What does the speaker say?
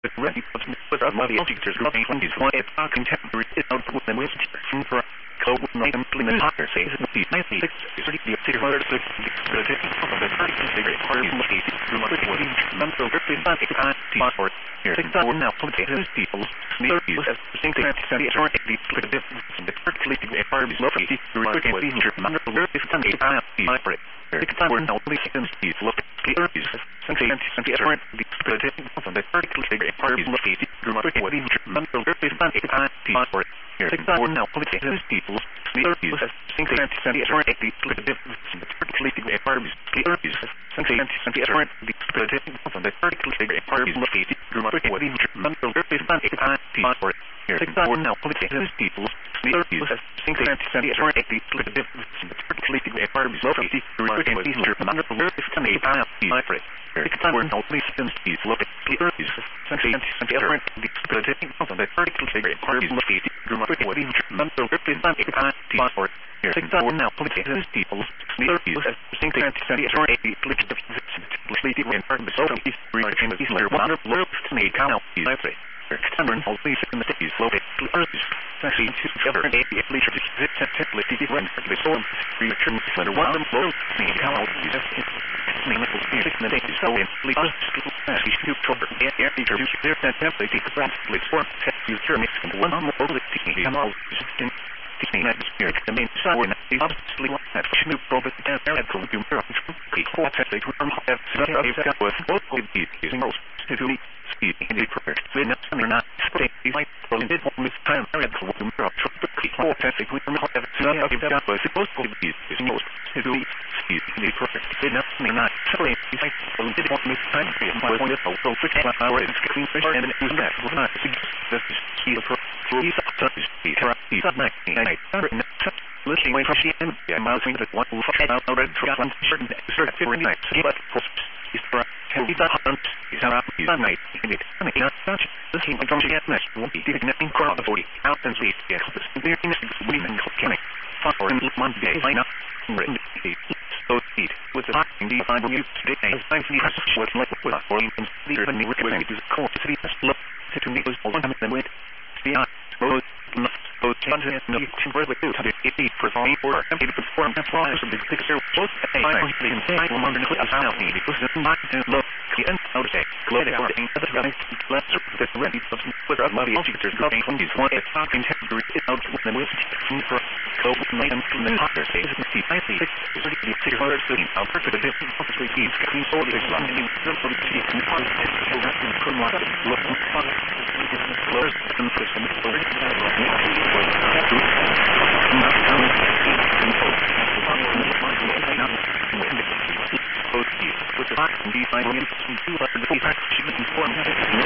with ready with our money teachers who think he's one at our contemporary is out with them with for co with no implement higher says the 96 is the 660 the the 30 degree party must be through what we mental represent for here think that we're now potatoes people near you as think that the difference in the perfectly the party is lovely through what we mental represent we're now listening to look clear is simply the different the vertically degree parties must be through what we mental represent for here think that we're now potatoes people near you as think that the difference in the vertically degree parties clear is simply the different the vertically degree parties must be through what we mental represent for here think that we're now potatoes people near you as think that the difference in the vertically degree parties must be through what we mental represent for we're now listening to look clear is simply the different the vertically degree parties must be through what we mental represent for here think that we're now potatoes people near you as think that the different Extending all these in the cities, low actually together and if leisure template different the storm return letter one low how name it music in the day so in leaders actually to cover air teacher there that template express with form you turn it and one more the all in teaching that spirit the main sour and the obviously that new profit and computer the whole technique have with both of these using most to speed in the perfect then not stay like from it on this time and computer the whole technique we have got was supposed to be using most to speed in the perfect then not stay like from it on this time and was with also for 10 hours getting fish and it was that was not this is key for these touches the night listening away from the end and mousing that one will head out red for one certain night but is for heavy hunt is around the night in it and not such listening from the next won't be digging in crowd of 40 out and see yes there is women can for Monday line up written so speed with the the find you today as I see what's like with for instance the requirement is called to look to me was one time then with the both content no convert to it for all or empty perform and fly so the picture both I will wonder if I don't need because it's not to look and how to say glow the other guys let's the ready with our money features going from these one it's not contemporary it's out with the with for go night and the hotter space is the I see it's the 613 I'll put the different office we keep getting all the running simple to see and part of so that can put look fun close and system with the